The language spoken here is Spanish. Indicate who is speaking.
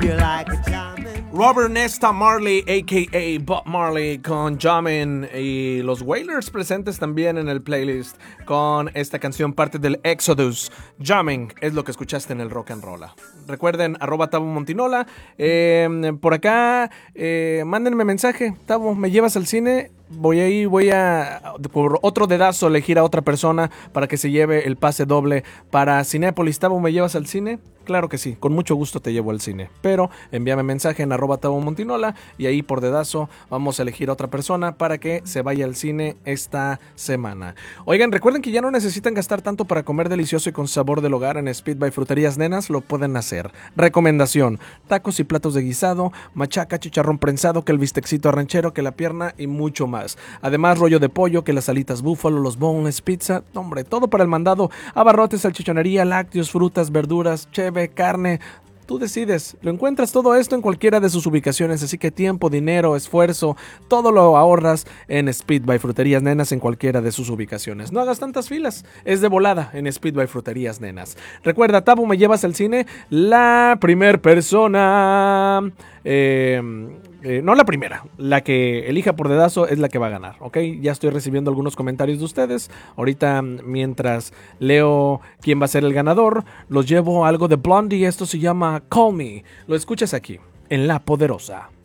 Speaker 1: Robert Nesta Marley, a.k.a. Bob Marley, con Jammin', y los Wailers presentes también en el playlist con esta canción, parte del Exodus. Jammin' es lo que escuchaste en el Rock and Roll. Recuerden, @TaboMontinola. Por acá, mándenme mensaje. Tabo, ¿me llevas al cine? Voy a por otro dedazo elegir a otra persona para que se lleve el pase doble para Cinépolis. Tabo, ¿me llevas al cine? Claro que sí, con mucho gusto te llevo al cine, pero envíame mensaje en @TaboMontinola y ahí por dedazo vamos a elegir a otra persona para que se vaya al cine esta semana. Oigan, recuerden que ya no necesitan gastar tanto para comer delicioso y con sabor del hogar. En Speed by Fruterías Nenas lo pueden hacer. Recomendación: tacos y platos de guisado, machaca, chicharrón prensado, que el bistecito arranchero, que la pierna y mucho más. Además, rollo de pollo, que las alitas búfalo, los boneless, pizza, hombre, todo para el mandado. Abarrotes, salchichonería, lácteos, frutas, verduras, cheve, carne. Tú decides, lo encuentras todo esto en cualquiera de sus ubicaciones, así que tiempo, dinero, esfuerzo, todo lo ahorras en Speed by Fruterías Nenas en cualquiera de sus ubicaciones. No hagas tantas filas, es de volada en Speed by Fruterías Nenas. Recuerda, Tabo, ¿me llevas al cine? La primer persona... no la primera, la que elija por dedazo es la que va a ganar, ¿ok? Ya estoy recibiendo algunos comentarios de ustedes. Ahorita, mientras leo quién va a ser el ganador, los llevo a algo de Blondie. Esto se llama Call Me. Lo escuchas aquí, en La Poderosa.